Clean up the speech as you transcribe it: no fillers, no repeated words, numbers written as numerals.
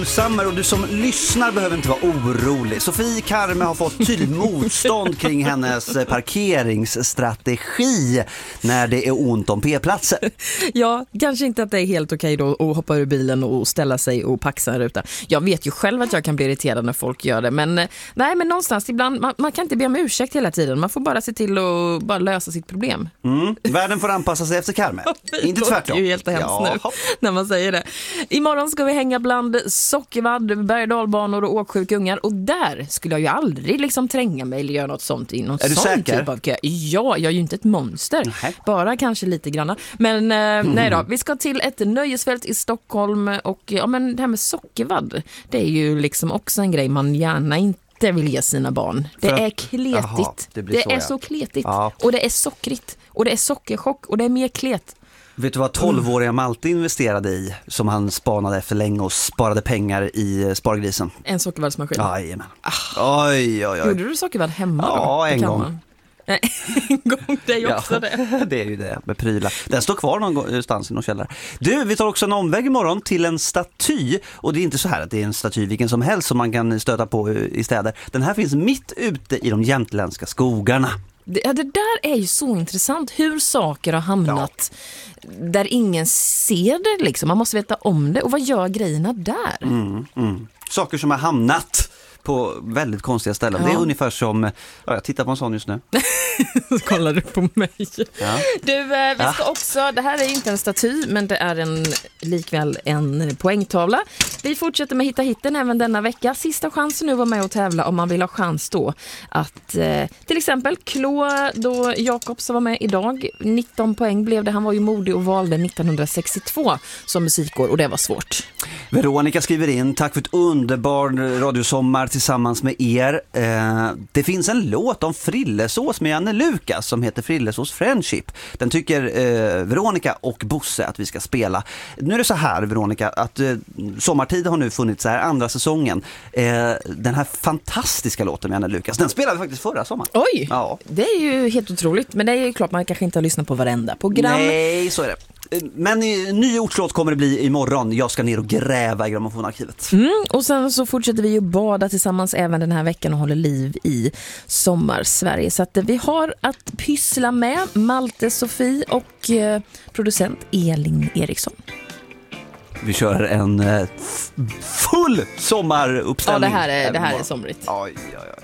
Summer, och du som lyssnar behöver inte vara orolig. Sofie Karme har fått tydligt motstånd kring hennes parkeringsstrategi när det är ont om p-platser. Ja, kanske inte att det är helt okej då att hoppa ur bilen och ställa sig och paxa en ruta. Jag vet ju själv att jag kan bli irriterad när folk gör det, men nej, men någonstans ibland, man kan inte be om ursäkt hela tiden. Man får bara se till att bara lösa sitt problem. Världen får anpassa sig efter Karme. Inte tvärtom. Det är ju helt hemskt nu när man säger det. Imorgon ska vi hänga bland sockervadd, berg- och dalbanor och åksjukungar, och där skulle jag ju aldrig liksom tränga mig eller göra något sånt i någon Är du sån säker? typ av kö. Ja, jag är ju inte ett monster. Nej. Bara kanske lite granna. Men nej då, vi ska till ett nöjesfält i Stockholm, och ja, men det här med sockervadd, det är ju liksom också en grej man gärna inte vill ge sina barn. Det är kletigt. Jaha, det är så kletigt. Ja. Och det är sockrigt. Och det är sockerchock. Och det är mer klet. Vet du vad 12-åriga Malte investerade i, som han spanade efter länge och sparade pengar i spargrisen? En sockervaddsmaskin. Jajamän. Oj. Gjorde du sockervadd hemma då? Ja, en På gång. kammaren? Nej, en gång, det är ju också det. Det är ju det med prylar. Den står kvar någonstans i någon källare. Du, vi tar också en omväg imorgon till en staty. Och det är inte så här att det är en staty vilken som helst som man kan stöta på i städer. Den här finns mitt ute i de jämtländska skogarna. Det där är ju så intressant, hur saker har hamnat där ingen ser det liksom. Man måste veta om det. Och vad gör grejerna där? Saker som har hamnat på väldigt konstiga ställen. Ja. Det är ungefär som, jag tittar på en sån just nu. Så kollar du på mig. Ja. Du, vi ska också, det här är inte en staty, men det är likväl en poängtavla. Vi fortsätter med Hitta hitten även denna vecka. Sista chansen nu var med och tävla om man vill ha chans då att till exempel klå då Jakob som var med idag. 19 poäng blev det. Han var ju modig och valde 1962 som musikår, och det var svårt. Veronica skriver in, tack för ett underbar radiosommar tillsammans med er. Det finns en låt om frillesås med Janne Lukas som heter Frillesås Friendship. Den tycker Veronica och Bosse att vi ska spela. Nu är det så här, Veronica, att Sommartid har nu funnits här, andra säsongen. Den här fantastiska låten med Janne Lukas, den spelade vi faktiskt förra sommaren. Oj, Ja. det är ju helt otroligt. Men det är ju klart man kanske inte har lyssnat på varenda program. Nej, så är det. Men ny ortslåt kommer det bli imorgon. Jag ska ner och gräva i grammofonarkivet. Och sen så fortsätter vi ju bada tillsammans även den här veckan och håller liv i Sommarsverige. Så att vi har att pyssla med Malte, Sofie och producent Elin Eriksson. Vi kör en full sommaruppställning. Ja, det här är somrigt. Oj.